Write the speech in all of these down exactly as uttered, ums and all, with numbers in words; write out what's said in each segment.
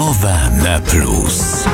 Nowe Plus.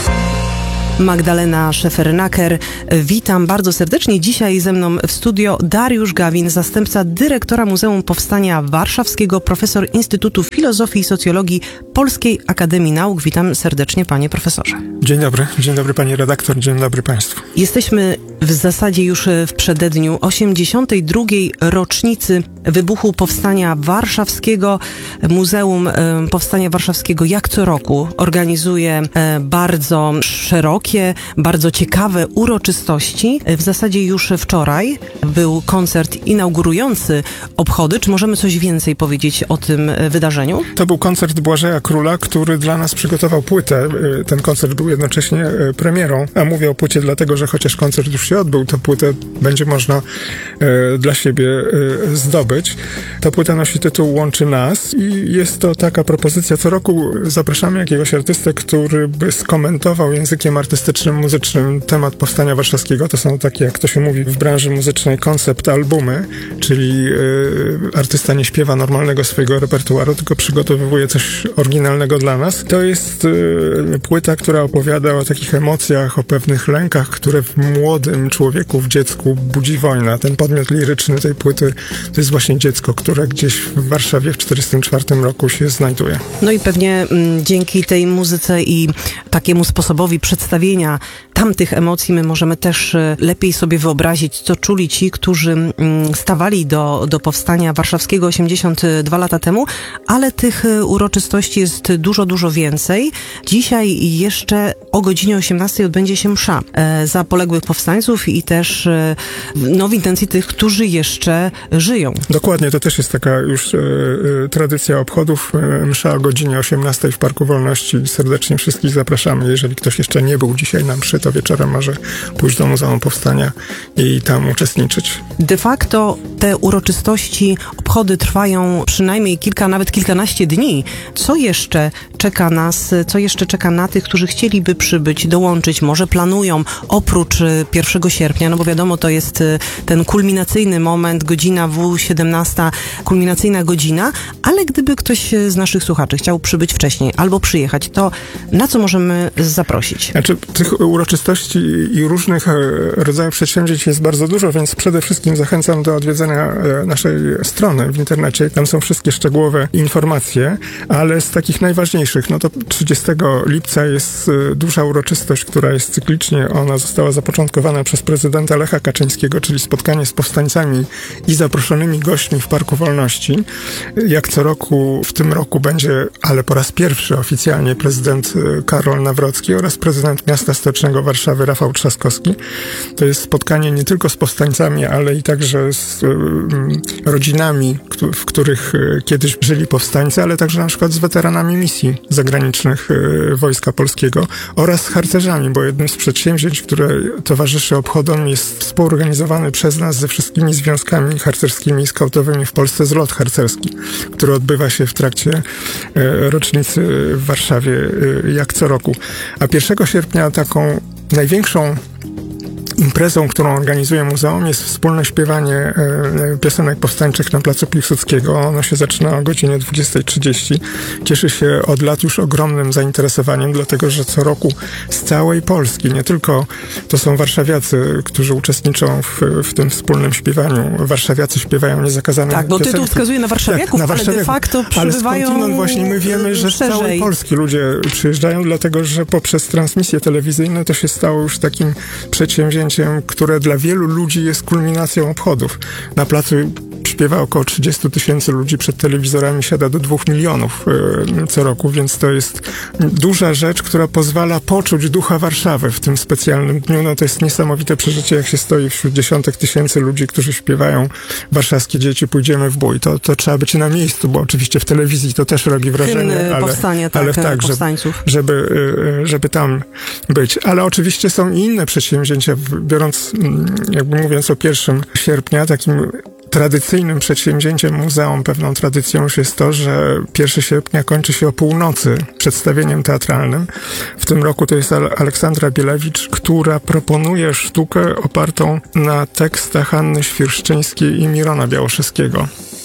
Magdalena Szefernaker, witam bardzo serdecznie. Dzisiaj ze mną w studio Dariusz Gawin, zastępca dyrektora Muzeum Powstania Warszawskiego, profesor Instytutu Filozofii i Socjologii Polskiej Akademii Nauk. Witam serdecznie, panie profesorze. Dzień dobry, dzień dobry pani redaktor, dzień dobry państwu. Jesteśmy w zasadzie już w przededniu osiemdziesiątej drugiej rocznicy wybuchu Powstania Warszawskiego. Muzeum Powstania Warszawskiego jak co roku organizuje bardzo szerokie, bardzo ciekawe uroczystości. W zasadzie już wczoraj był koncert inaugurujący obchody. Czy możemy coś więcej powiedzieć o tym wydarzeniu? To był koncert Błażeja Króla, który dla nas przygotował płytę. Ten koncert był jednocześnie premierą, a mówię o płycie dlatego, że chociaż koncert już się odbył, to płytę będzie można e, dla siebie e, zdobyć. Ta płyta nosi tytuł Łączy Nas i jest to taka propozycja. Co roku zapraszamy jakiegoś artystę, który by skomentował językiem artystycznym, muzycznym temat Powstania Warszawskiego. To są takie, jak to się mówi w branży muzycznej, koncept albumy, czyli e, artysta nie śpiewa normalnego swojego repertuaru, tylko przygotowuje coś oryginalnego dla nas. To jest e, płyta, która opowiada o takich emocjach, o pewnych lękach, które w młodym człowieku, w dziecku budzi wojna. Ten podmiot liryczny tej płyty to jest właśnie dziecko, które gdzieś w Warszawie w czterdziestym czwartym roku się znajduje. No i pewnie m, dzięki tej muzyce i takiemu sposobowi przedstawienia tamtych emocji my możemy też lepiej sobie wyobrazić, co czuli ci, którzy m, stawali do, do Powstania Warszawskiego osiemdziesiąt dwa lata temu, ale tych uroczystości jest dużo, dużo więcej. Dzisiaj jeszcze o godzinie osiemnastej odbędzie się msza e, za poległych powstańców i też e, no, w intencji tych, którzy jeszcze żyją. Dokładnie, to też jest taka już e, e, tradycja obchodów. E, msza o godzinie osiemnastej w Parku Wolności. Serdecznie wszystkich zapraszamy. Jeżeli ktoś jeszcze nie był dzisiaj na mszy, to wieczorem może pójść do Muzeum Powstania i tam uczestniczyć. De facto te uroczystości, obchody trwają przynajmniej kilka, nawet kilkanaście dni. Co jeszcze czeka nas, co jeszcze czeka na tych, którzy chcieliby przybyć, dołączyć, może planują oprócz pierwszego sierpnia, no bo wiadomo, to jest ten kulminacyjny moment, godzina W siedemnasta, kulminacyjna godzina, ale gdyby ktoś z naszych słuchaczy chciał przybyć wcześniej albo przyjechać, to na co możemy zaprosić? Znaczy, tych uroczystości i różnych rodzajów przedsięwzięć jest bardzo dużo, więc przede wszystkim zachęcam do odwiedzenia naszej strony w internecie. Tam są wszystkie szczegółowe informacje, ale z takich najważniejszych, no to trzydziestego lipca jest duża uroczystość, która jest cyklicznie. Ona została zapoczątkowana przez prezydenta Lecha Kaczyńskiego, czyli spotkanie z powstańcami i zaproszonymi gośćmi w Parku Wolności. Jak co roku, w tym roku będzie, ale po raz pierwszy oficjalnie, prezydent Karol Nawrocki oraz prezydent miasta stołecznego Warszawy Rafał Trzaskowski. To jest spotkanie nie tylko z powstańcami, ale i także z um, rodzinami, w których kiedyś żyli powstańcy, ale także na przykład z weteranami misji zagranicznych y, Wojska Polskiego oraz z harcerzami, bo jednym z przedsięwzięć, które towarzyszy obchodom, jest współorganizowany przez nas ze wszystkimi związkami harcerskimi i skautowymi w Polsce zlot harcerski, który odbywa się w trakcie y, rocznicy w Warszawie y, jak co roku. A pierwszego sierpnia taką największą imprezą, którą organizuje muzeum, jest wspólne śpiewanie e, piosenek powstańczych na placu Piłsudskiego. Ono się zaczyna o godzinie dwudziestej trzydzieści. Cieszy się od lat już ogromnym zainteresowaniem, dlatego że co roku z całej Polski, nie tylko to są warszawiacy, którzy uczestniczą w, w tym wspólnym śpiewaniu. Warszawiacy śpiewają niezakazane Tak, bo piosenki. tytuł wskazuje na warszawiaków, tak, na warszawiaków, ale de facto przybywają ale skądinąd właśnie my wiemy, że z całej Polski ludzie przyjeżdżają, dlatego że poprzez transmisje telewizyjne to się stało już takim przedsięwzięciem, które dla wielu ludzi jest kulminacją obchodów. Na placu śpiewa około trzydzieści tysięcy ludzi, przed telewizorami siada do dwóch milionów y, co roku, więc to jest duża rzecz, która pozwala poczuć ducha Warszawy w tym specjalnym dniu. No to jest niesamowite przeżycie, jak się stoi wśród dziesiątek tysięcy ludzi, którzy śpiewają Warszawskie dzieci, pójdziemy w bój. To, to trzeba być na miejscu, bo oczywiście w telewizji to też robi wrażenie, Hymn ale, powstania, tak, ale tak, powstańców. Żeby, żeby, żeby tam być. Ale oczywiście są i inne przedsięwzięcia, biorąc, jakby mówiąc o pierwszym sierpnia, takim tradycyjnym przedsięwzięciem muzeum, pewną tradycją już jest to, że pierwszego sierpnia kończy się o północy przedstawieniem teatralnym. W tym roku to jest Aleksandra Bielewicz, która proponuje sztukę opartą na tekstach Anny Świerszczyńskiej i Mirona Białoszewskiego.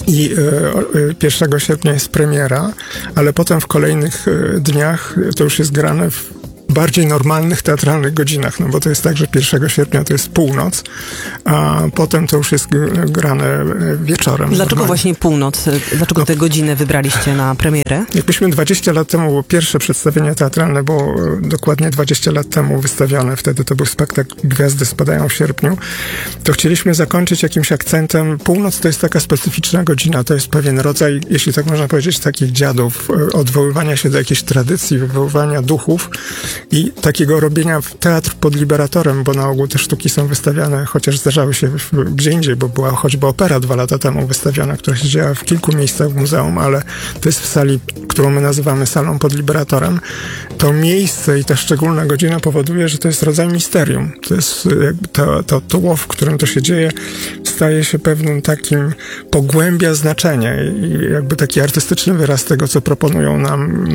i e, pierwszego sierpnia jest premiera, ale potem w kolejnych e, dniach to już jest grane w bardziej normalnych teatralnych godzinach, no bo to jest tak, że pierwszego sierpnia to jest północ, a potem to już jest grane wieczorem. Dlaczego normalnie. właśnie północ? Dlaczego No, tę godzinę wybraliście na premierę? Jakbyśmy dwadzieścia lat temu, było pierwsze przedstawienie teatralne, było dokładnie dwadzieścia lat temu wystawione, wtedy to był spektakl Gwiazdy spadają w sierpniu, to chcieliśmy zakończyć jakimś akcentem. Północ to jest taka specyficzna godzina, to jest pewien rodzaj, jeśli tak można powiedzieć, takich dziadów, odwoływania się do jakiejś tradycji, wywoływania duchów i takiego robienia teatr pod liberatorem, bo na ogół te sztuki są wystawiane, chociaż zdarzały się gdzie indziej, bo była choćby opera dwa lata temu wystawiona, która się działa w kilku miejscach w muzeum, ale to jest w sali, którą my nazywamy salą pod liberatorem. To miejsce i ta szczególna godzina powoduje, że to jest rodzaj misterium. To jest jakby to, to tło, w którym to się dzieje, staje się pewnym takim, pogłębia znaczenie i jakby taki artystyczny wyraz tego, co proponują nam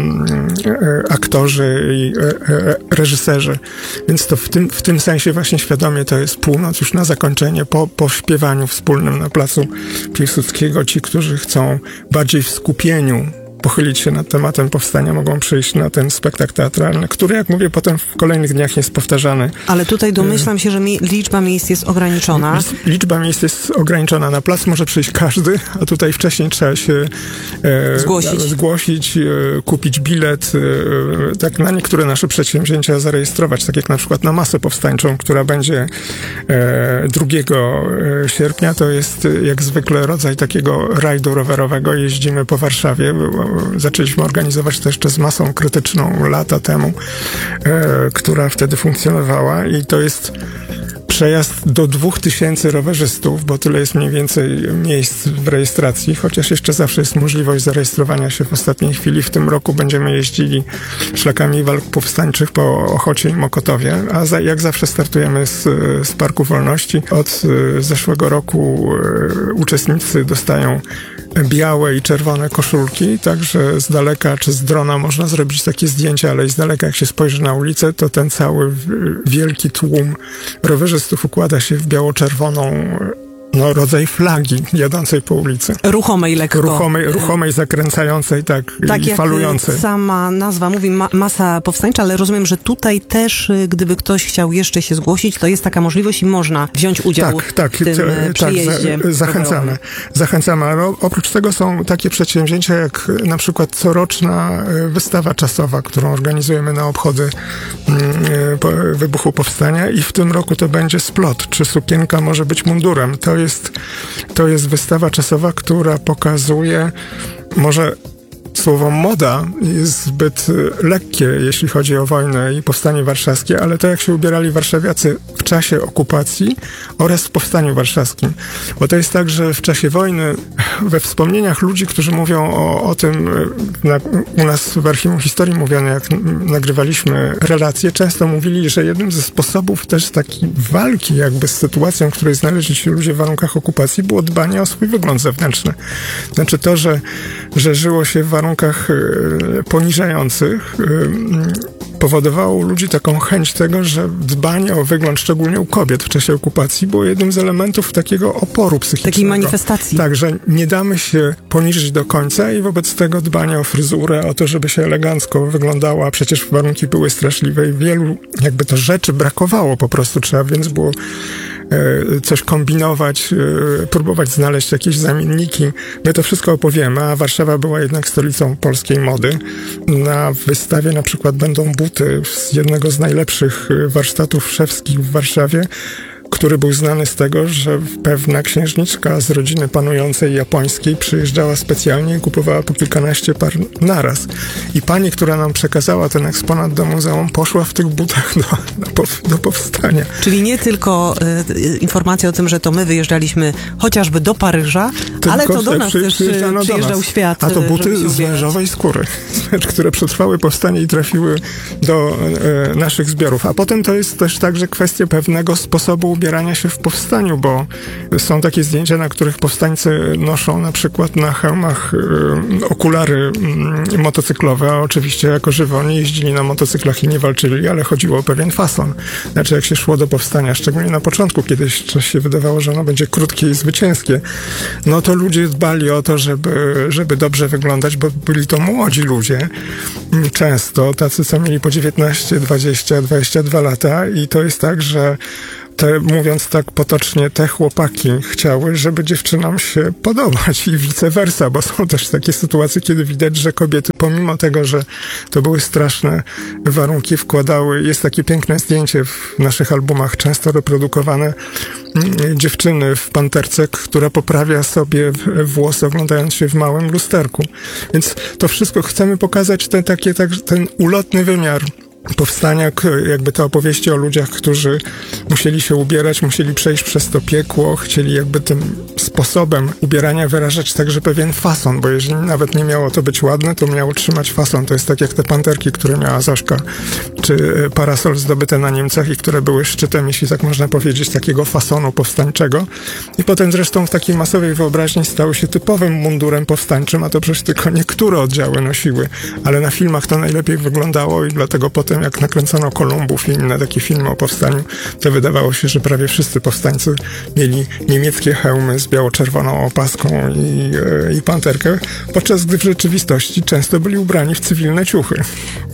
e, aktorzy i e, reżyserzy. Więc to w tym, w tym sensie właśnie świadomie to jest północ już na zakończenie, po, po śpiewaniu wspólnym na placu Piłsudskiego. Ci, którzy chcą bardziej w skupieniu pochylić się nad tematem powstania, mogą przyjść na ten spektakl teatralny, który, jak mówię, potem w kolejnych dniach jest powtarzany. Ale tutaj domyślam się, że mi, liczba miejsc jest ograniczona. Liczba miejsc jest ograniczona. Na plac może przyjść każdy, a tutaj wcześniej trzeba się e, zgłosić, zgłosić e, kupić bilet, e, tak na niektóre nasze przedsięwzięcia zarejestrować, tak jak na przykład na masę powstańczą, która będzie e, drugiego sierpnia. To jest jak zwykle rodzaj takiego rajdu rowerowego. Jeździmy po Warszawie. Zaczęliśmy organizować to jeszcze z masą krytyczną lata temu, e, która wtedy funkcjonowała i to jest przejazd do dwóch tysięcy rowerzystów, bo tyle jest mniej więcej miejsc w rejestracji, chociaż jeszcze zawsze jest możliwość zarejestrowania się w ostatniej chwili. W tym roku będziemy jeździli szlakami walk powstańczych po Ochocie i Mokotowie, a za, jak zawsze startujemy z, z Parku Wolności. Od y, zeszłego roku y, uczestnicy dostają białe i czerwone koszulki, także z daleka czy z drona można zrobić takie zdjęcia, ale i z daleka jak się spojrzy na ulicę, to ten cały wielki tłum rowerzystów układa się w biało-czerwoną, no, rodzaj flagi jadącej po ulicy. Ruchomej lekko. Ruchomej, ruchomej zakręcającej, tak, tak i falującej. Jak sama nazwa mówi, ma, masa powstańcza, ale rozumiem, że tutaj też, gdyby ktoś chciał jeszcze się zgłosić, to jest taka możliwość i można wziąć udział tak, tak, w tym tak, przyjeździe. Tak, zachęcamy. Zachęcamy, ale oprócz tego są takie przedsięwzięcia, jak na przykład coroczna wystawa czasowa, którą organizujemy na obchody wybuchu powstania i w tym roku to będzie splot, czy sukienka może być mundurem. To jest, to jest wystawa czasowa, która pokazuje, może słowo moda jest zbyt lekkie, jeśli chodzi o wojnę i powstanie warszawskie, ale to jak się ubierali warszawiacy w czasie okupacji oraz w powstaniu warszawskim. Bo to jest tak, że w czasie wojny we wspomnieniach ludzi, którzy mówią o, o tym, na, u nas w Archiwum Historii mówiono, jak nagrywaliśmy relacje, często mówili, że jednym ze sposobów też takiej walki jakby z sytuacją, w której znaleźli się ludzie w warunkach okupacji, było dbanie o swój wygląd zewnętrzny. Znaczy to, że, że żyło się w warunkach poniżających, powodowało u ludzi taką chęć tego, że dbanie o wygląd, szczególnie u kobiet w czasie okupacji, było jednym z elementów takiego oporu psychicznego. Takiej manifestacji. Tak, że nie damy się poniżyć do końca i wobec tego dbanie o fryzurę, o to, żeby się elegancko wyglądało, a przecież warunki były straszliwe i wielu jakby to rzeczy brakowało po prostu, trzeba więc było coś kombinować, próbować znaleźć jakieś zamienniki. My to wszystko opowiemy, a Warszawa była jednak stolicą polskiej mody. Na wystawie na przykład będą buty z jednego z najlepszych warsztatów szewskich w Warszawie, który był znany z tego, że pewna księżniczka z rodziny panującej japońskiej przyjeżdżała specjalnie i kupowała po kilkanaście par naraz. I pani, która nam przekazała ten eksponat do muzeum, poszła w tych butach do, do, do powstania. Czyli nie tylko y, informacja o tym, że to my wyjeżdżaliśmy chociażby do Paryża, tylko ale to do nas przy, też przyjeżdżał nas. świat. A to buty z wężowej skóry, które przetrwały powstanie i trafiły do e, naszych zbiorów. A potem to jest też także kwestia pewnego sposobu ubierania się w powstaniu, bo są takie zdjęcia, na których powstańcy noszą na przykład na hełmach y, okulary y, motocyklowe, a oczywiście jako żywo oni jeździli na motocyklach i nie walczyli, ale chodziło o pewien fason. Znaczy jak się szło do powstania, szczególnie na początku, kiedyś się wydawało, że ono będzie krótkie i zwycięskie, no to ludzie dbali o to, żeby, żeby dobrze wyglądać, bo byli to młodzi ludzie, często tacy, co mieli po dziewiętnaście, dwadzieścia, dwadzieścia dwa lata i to jest tak, że te, mówiąc tak potocznie, te chłopaki chciały, żeby dziewczynom się podobać i vice versa, bo są też takie sytuacje, kiedy widać, że kobiety, pomimo tego, że to były straszne warunki, wkładały, jest takie piękne zdjęcie w naszych albumach, często reprodukowane, dziewczyny w panterce, która poprawia sobie włosy, oglądając się w małym lusterku. Więc to wszystko chcemy pokazać, ten, takie, tak, ten ulotny wymiar powstania, jakby te opowieści o ludziach, którzy musieli się ubierać, musieli przejść przez to piekło, chcieli jakby tym sposobem ubierania wyrażać także pewien fason, bo jeżeli nawet nie miało to być ładne, to miało trzymać fason. To jest tak jak te panterki, które miała Zośka, czy parasol zdobyte na Niemcach i które były szczytem, jeśli tak można powiedzieć, takiego fasonu powstańczego. I potem zresztą w takiej masowej wyobraźni stały się typowym mundurem powstańczym, a to przecież tylko niektóre oddziały nosiły, ale na filmach to najlepiej wyglądało i dlatego potem jak nakręcono Kolumbów i inne takie filmy o powstaniu, to wydawało się, że prawie wszyscy powstańcy mieli niemieckie hełmy z biało-czerwoną opaską i, i panterkę, podczas gdy w rzeczywistości często byli ubrani w cywilne ciuchy.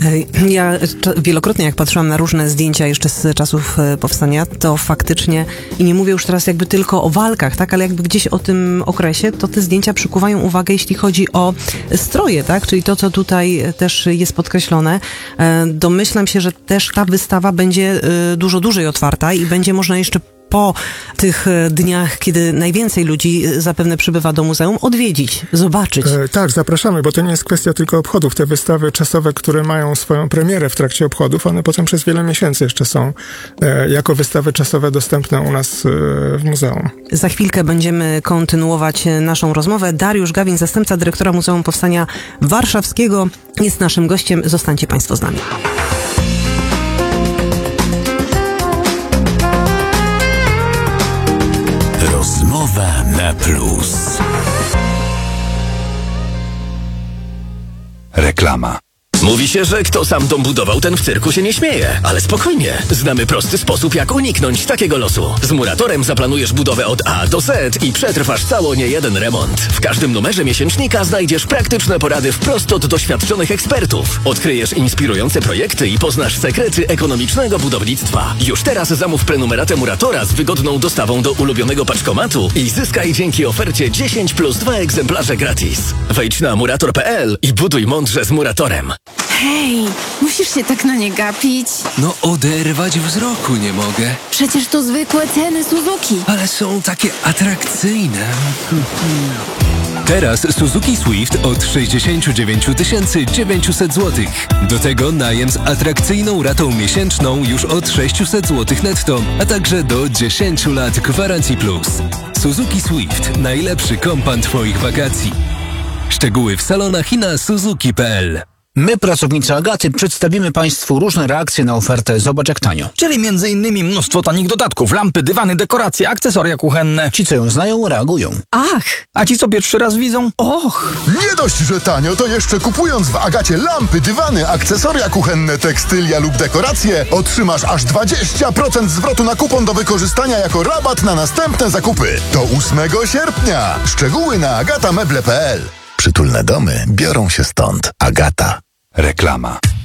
Ja wielokrotnie, jak patrzyłam na różne zdjęcia jeszcze z czasów powstania, to faktycznie, i nie mówię już teraz jakby tylko o walkach, tak, ale jakby gdzieś o tym okresie, to te zdjęcia przykuwają uwagę, jeśli chodzi o stroje, tak, czyli to, co tutaj też jest podkreślone. Domyślam się, że też ta wystawa będzie dużo dłużej otwarta i będzie można jeszcze po tych dniach, kiedy najwięcej ludzi zapewne przybywa do muzeum, odwiedzić, zobaczyć. E, tak, zapraszamy, bo to nie jest kwestia tylko obchodów. Te wystawy czasowe, które mają swoją premierę w trakcie obchodów, one potem przez wiele miesięcy jeszcze są e, jako wystawy czasowe dostępne u nas e, w muzeum. Za chwilkę będziemy kontynuować naszą rozmowę. Dariusz Gawin, zastępca dyrektora Muzeum Powstania Warszawskiego, jest naszym gościem. Zostańcie Państwo z nami. Rozmowa na plus. Reklama. Mówi się, że kto sam dom budował, ten w cyrku się nie śmieje. Ale spokojnie, znamy prosty sposób, jak uniknąć takiego losu. Z Muratorem zaplanujesz budowę od A do Z i przetrwasz cało niejeden remont. W każdym numerze miesięcznika znajdziesz praktyczne porady wprost od doświadczonych ekspertów. Odkryjesz inspirujące projekty i poznasz sekrety ekonomicznego budownictwa. Już teraz zamów prenumeratę Muratora z wygodną dostawą do ulubionego paczkomatu i zyskaj dzięki ofercie dziesięć plus dwa egzemplarze gratis. Wejdź na murator kropka p l i buduj mądrze z Muratorem. Hej, musisz się tak na nie gapić. No oderwać wzroku nie mogę. Przecież to zwykłe ceny Suzuki. Ale są takie atrakcyjne. Teraz Suzuki Swift od sześćdziesiąt dziewięć tysięcy dziewięćset złotych. Do tego najem z atrakcyjną ratą miesięczną już od sześćset złotych netto, a także do dziesięć lat gwarancji plus. Suzuki Swift. Najlepszy kompan twoich wakacji. Szczegóły w salonach i na suzuki kropka p l. My, pracownicy Agaty, przedstawimy Państwu różne reakcje na ofertę Zobacz jak tanio. Czyli między innymi mnóstwo tanich dodatków, lampy, dywany, dekoracje, akcesoria kuchenne. Ci, co ją znają, reagują. Ach! A ci, co pierwszy raz widzą? Och! Nie dość, że tanio, to jeszcze kupując w Agacie lampy, dywany, akcesoria kuchenne, tekstylia lub dekoracje, otrzymasz aż dwadzieścia procent zwrotu na kupon do wykorzystania jako rabat na następne zakupy. Do ósmego sierpnia. Szczegóły na agata meble kropka p l. Przytulne domy biorą się stąd. Agata. Reklama.